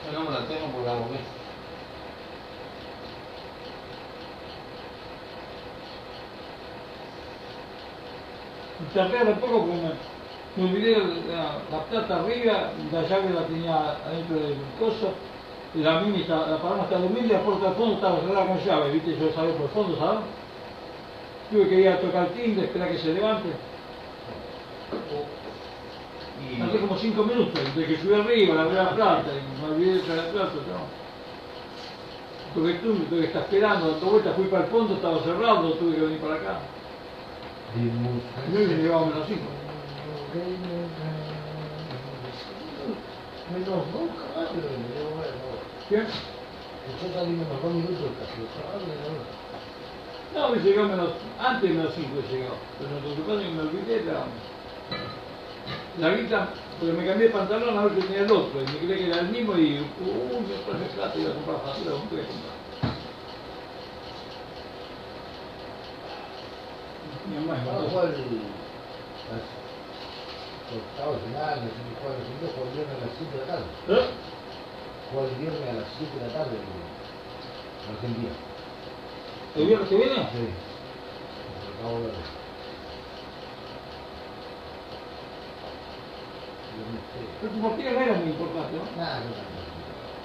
Yo no me la tengo por la boqueta. Tardé un poco porque me olvidé la plata arriba, la llave la tenía adentro del coso, y la mini, la paloma está durmiendo y la puerta al fondo estaba cerrada con llave, viste, yo sabía por el fondo, ¿sabes? Tuve que ir a tocar el timbre, esperar que se levante. Hace como 5 minutos, desde que subí arriba, la abrí la plata, y me olvidé de traer la plata, ¿no? Tuve que estar esperando, dando vueltas, fui para el fondo, estaba cerrado, tuve que venir para acá. Y me llevamos las 5. Menos 2 caballos me llevo bueno. ¿Qué? Yo salí unos 2 minutos casi, no, me llegó antes de menos 5 llegó, pero lo que pasa es que me olvidé la guita, porque me cambié de pantalón a ver que tenía el otro, y me creía que era el mismo y me traje plata y iba a comprar factura, no pude comprar. Mi mamá los octavos finales, el jueves el viernes a las 7 de la tarde. Juega el viernes a las 7 de la tarde en Argentina. ¿El viernes que viene? Sí. Acabo de ver. Pero tu partida no era muy importante, ¿no? Nada, no.